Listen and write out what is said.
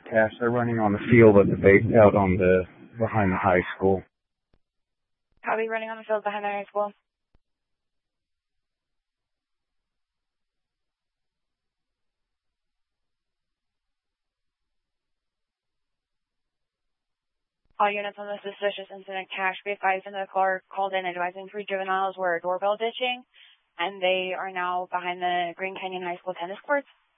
cache. They're running on the field at the base out on the behind the high school. Copy, running on the field behind the high school. All units on the suspicious incident cache be advised in the caller called in advising 3 juveniles were doorbell ditching, and they are now behind the Green Canyon High School tennis courts.